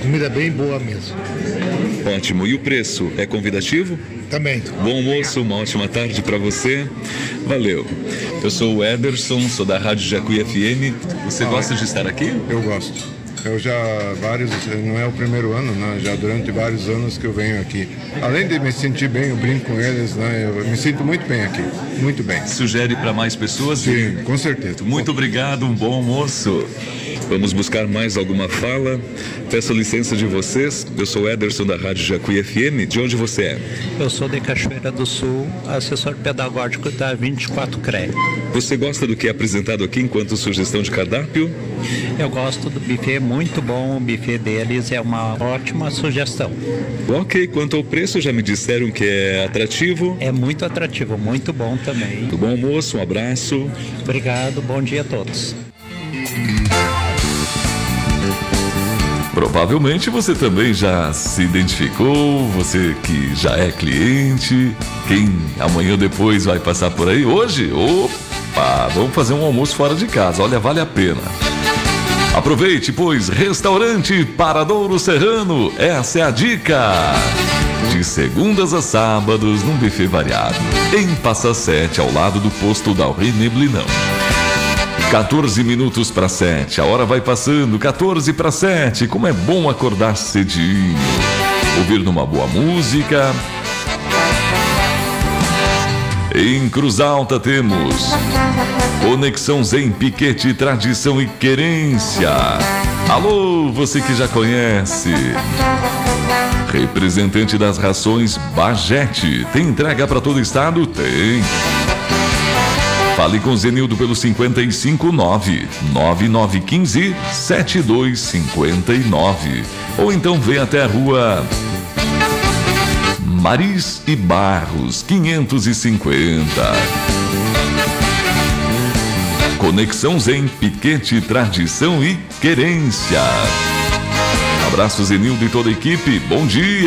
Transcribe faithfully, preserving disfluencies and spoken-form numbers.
comida bem boa mesmo. Ótimo. E o preço é convidativo? Também. Bom almoço, uma ótima tarde para você. Valeu. Eu sou o Ederson, sou da Rádio Jacuí F M. Você ah, gosta de estar aqui? Eu gosto. Eu já vários, não é o primeiro ano, né? Já durante vários anos que eu venho aqui. Além de me sentir bem, eu brinco com eles, né? Eu me sinto muito bem aqui, muito bem. Sugere para mais pessoas? Sim, com certeza. Muito obrigado, um bom almoço. Vamos buscar mais alguma fala. Peço licença de vocês. Eu sou Ederson da Rádio Jacuí F M. De onde você é? Eu sou de Cachoeira do Sul, assessor pedagógico da vinte e quatro C R E. Você gosta do que é apresentado aqui enquanto sugestão de cardápio? Eu gosto do buffet, muito bom. O buffet deles é uma ótima sugestão. Ok, quanto ao preço, já me disseram que é atrativo? É muito atrativo, muito bom também. Muito bom almoço, um abraço. Obrigado, bom dia a todos. Provavelmente você também já se identificou, você que já é cliente, quem amanhã ou depois vai passar por aí, hoje, opa, vamos fazer um almoço fora de casa, olha, vale a pena. Aproveite, pois Restaurante Paradouro Serrano, essa é a dica. De segundas a sábados, num buffet variado, em Passa Sete, ao lado do posto Dalry Neblinão. quatorze minutos para sete, a hora vai passando, quatorze para sete, como é bom acordar cedinho, ouvir numa boa música. Em Cruz Alta temos Conexão Zen, Piquete, Tradição e Querência. Alô, você que já conhece. Representante das rações Bajete, tem entrega para todo estado? Tem. Fale com Zenildo pelo cinquenta e cinco nove nove nove um cinco sete dois cinco nove ou então vem até a rua Maris e Barros quinhentos e cinquenta. Conexão Zen, Piquete, Tradição e Querência. Abraço, Zenildo e toda a equipe, bom dia!